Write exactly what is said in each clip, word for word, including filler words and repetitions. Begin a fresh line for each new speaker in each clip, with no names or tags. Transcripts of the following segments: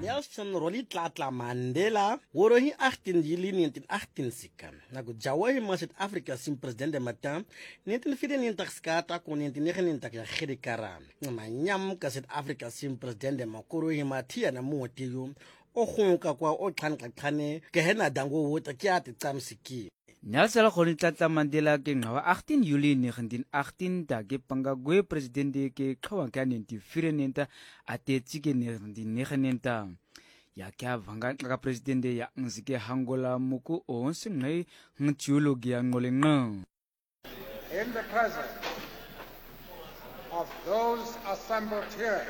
Nelson Rolihlahla Mandela woro hi achttien juli negentien achtennegentig na ku jawa hi ma South Africa sim president mata negentien vierennegentig skata kon negentien negenennegentig ya gedekara ma nyam ka South Africa sim president makoro hi ma thia na motiyo o gonka kwa o tlhanqaqhane ke hena dango wota ke ati tsamsiki
Nelson Rolihlahla Mandela ke ngawa achttien juli negentien achttien da ke pangagwe president ke khawa ka negentien vierennegentig atetsi ke negentien negenennegentig ya kya vanga ka president ya ngzike hangola muku onse ngai ngtiologi ya ngolenga.
In the presence of those assembled here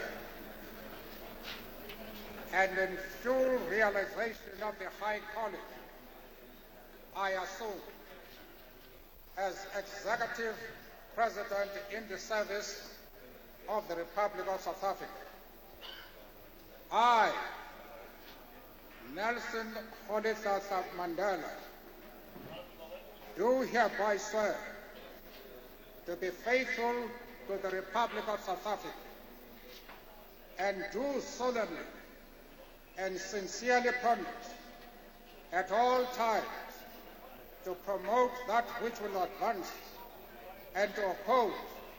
and in full realization of the high calling I assume as Executive President in the service of the Republic of South Africa, I, Nelson Rolihlahla Mandela, do hereby swear to be faithful to the Republic of South Africa and do solemnly and sincerely promise at all times to promote that which will advance and to oppose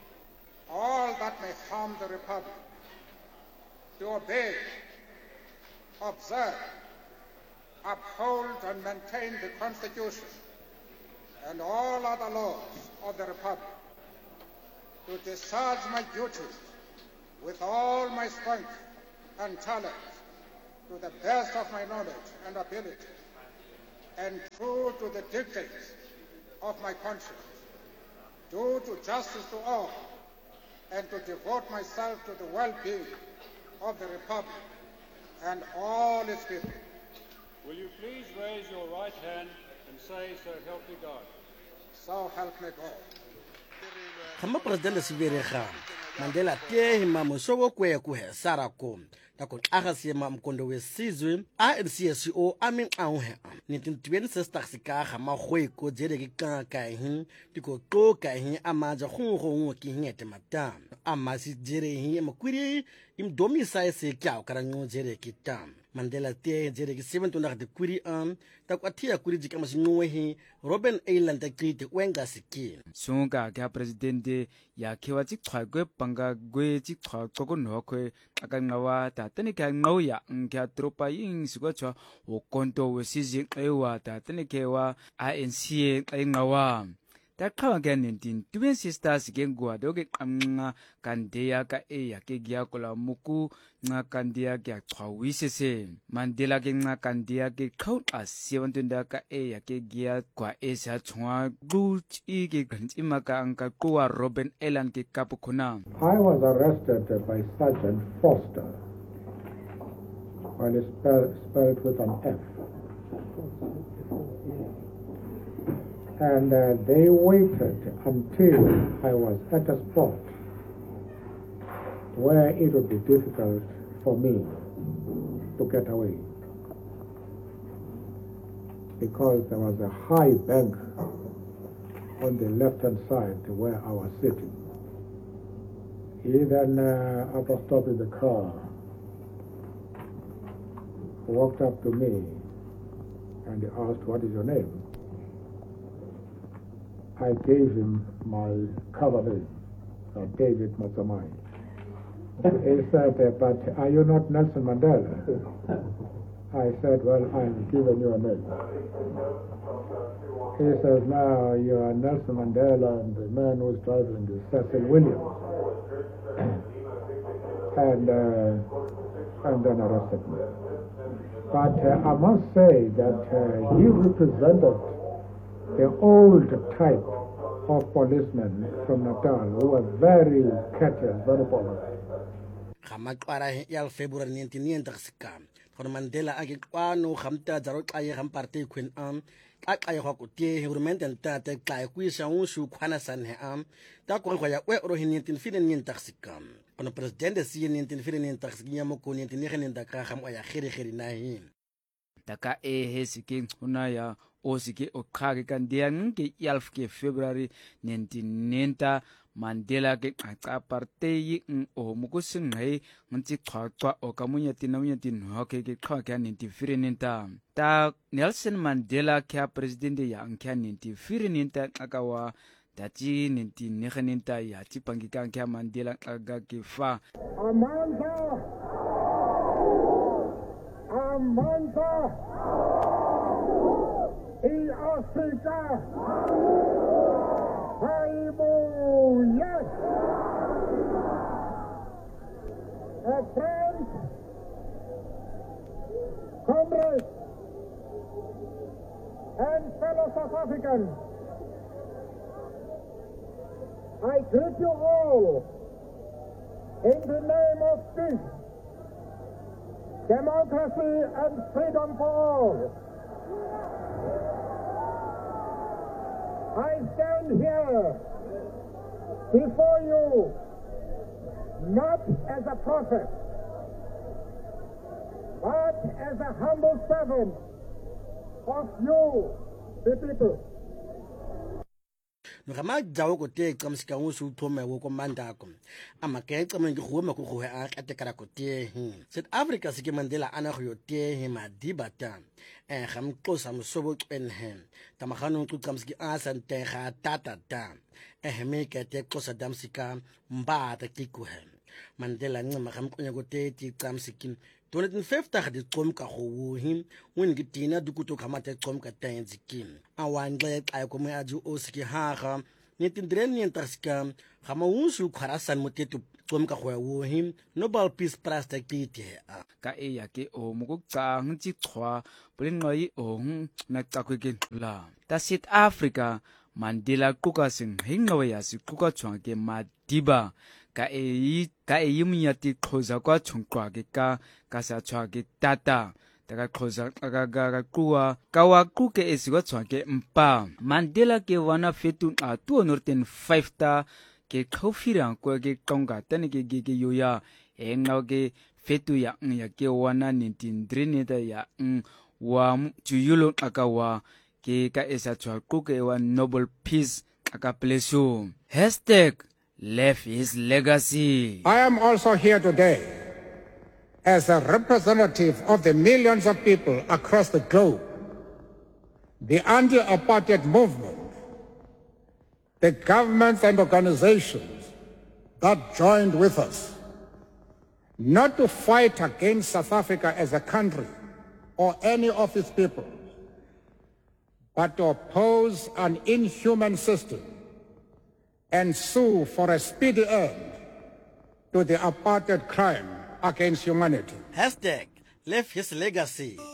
all that may harm the Republic, to obey, observe, uphold and maintain the Constitution and all other laws of the Republic, to discharge my duties with all my strength and talent to the best of my knowledge and ability, and true to the dictates of my conscience, due to justice to all, and to devote myself to the well-being of the Republic and all its people.
Will you please raise your right hand and say, so help me God?
So help me God.
Kama president siberega Mandela te ma mosogo kwe ku he sarako ta ko agase ma mkondo wesizwe A N C S O amin auhe negentien tweeënzestig sika ga magwe ko jere ke ka ka hin diko to ka hin amaja go go ngo ke hingete mata amasi jere hin makwiri im domisa se kya ka ranyo jere ke tam Mandela te jere ke seventy-two de kwiri am ta kwathia kwiri jika masinwe hi Robben Island ta krite wenga siki
sunga ka president ya kewa tsi khagwe panga gwe tsi khwa tsoko nokwe aka ngawa ta tene ka ngauya ngya tropa yin sikwa chwa o konto we sizi ewa ta tene kewa I N C e ngawa ta khawa ga nineteen twin sisters ke ngwa doge kamnga kandeya ka e ya ke gya kola muku nga kandeya kya chhawisese Mandela ke nga kandeya ke khau a seventy ka e ya ke gya kwa e sa chwa glu chi ke ganti maka anka kwa Robben Island ke kapukhuna.
I was arrested by Sergeant Foster, while it's spelled, spelled with an F. And uh, they waited until I was at a spot where it would be difficult for me to get away, because there was a high bank on the left-hand side where I was sitting. He then, uh, after stopping the car, walked up to me and he asked, "What is your name?" I gave him my cover name, uh, David Matsamai. He said, "But are you not Nelson Mandela?" I said, "Well, I'm giving you a name." He says, "Now you are Nelson Mandela, and the man who's driving is Cecil Williams." and uh, and then arrested me. But uh, I must say that uh, he represented the old type of policemen from Natal who were very courteous, very polite.
Kamakwara ya February nineteen ninety-six kono Mandela ake kwano khamta jaro tlaye kham party queen am ka tlaye go ko tie government and tate tlaye ku isa un shu khwana san he am ta ko go ya we ro nineteen ninety-six kono president si nineteen ninety-six nyamo ko nineteen ninety-six kham o ya khiri khiri na hin
taka e he siking huna ya o se ke o qhake ka ndiang ke twelve ke February nineteen ninety Mandela ke qaqa apartheid ng o mukusingqe ngtsi qhaqwa o kamunyati na munyati nhoke ke qhaka nineteen ninety ta Nelson Mandela ke president ya nkya nineteen ninety akawa dati nineteen ninety ya tipangika ke Mandela aga ke fa
Amandla Amandla in Africa Hallelujah. A friend, comrades, and fellow South Africans, I greet you all in the name of peace, democracy, and freedom for all. I stand here before you not as a prophet, but as a humble servant of you, the people.
Ngama jawo ko te kamsika ngusu thome wo ko mandako ama ke tsama ke go me go go a katekara ko te South Africa se ke Mandela ana go yo te he madibata eh gam tlosa msobo enhem tamagano ku kamsiki a sante ga tata ta eh me ke te tlosa damsika mba ta tikuhe Mandela ncema gam kunya ko te ti kamsiki twenty fifty ga di tsomka go wo him when ke tina dukuto kama te tsomka tenzikin awangle xa ko me aju o siki haga nineteen ninety-ska ga mawusu kharasan motetu tsomka go wo him Nobel Peace Prize ta kite
ka e ya ke o mukutsa ngtsi qhwa bulinqoi o na tsakweke la ta South Africa Mandela quka sing hingawe ya siquka tshwa ke madiba ka e ka e yimnyati qhoza kwa tshunqwa ke ka ka sa tshwa ke tata taka qhoza ka ka kuwa ka wa kuke esikwa tshwa ke mpa Mandela ke wana fetu a two hundred five ta ke khofira ko ke qonga tane ke ke yoya e ngaw ke fetu ya ya ke wana nineteen ninety ya wa tuyulo akawa ke ka esa tshwa kuke wa Nobel Peace aka pleso hashtag left his legacy.
I am also here today as a representative of the millions of people across the globe, the anti-apartheid movement, the governments and organizations that joined with us, not to fight against South Africa as a country or any of its people, but to oppose an inhuman system and sue for a speedy end to the apartheid crime against humanity.
Hashtag left his legacy.